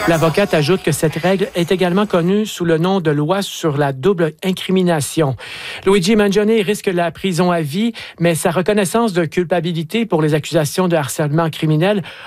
L'avocate ajoute que cette règle est également connue sous le nom de loi sur la double incrimination. Luigi Mangione risque la prison à vie, mais sa reconnaissance de culpabilité pour les accusations de harcèlement criminel